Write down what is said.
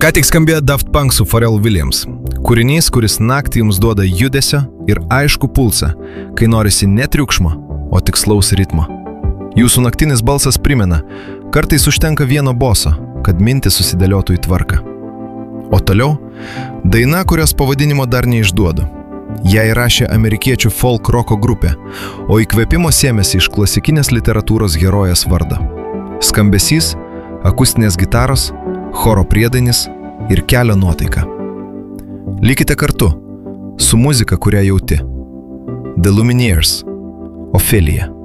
Ką tik skambėjo Daft Punk su Pharrell Williams. Kūrinys, kuris naktį jums duoda judesio ir aišku pulsą, kai norisi ne triukšmo, o tikslaus ritmo. Jūsų naktinis balsas primena, kartais užtenka vieno boso, kad mintis susidėliotų į tvarką. O toliau, daina, kurios pavadinimo dar neišduodu. Ją įrašė amerikiečių folk roko grupė, o įkvėpimo sėmėsi iš klasikinės literatūros herojės vardo. Skambesys, akustinės gitaros, choro priedainis ir kelio nuotaika. Likite kartu su muzika, kurią jauti. The Lumineers, Ophelia.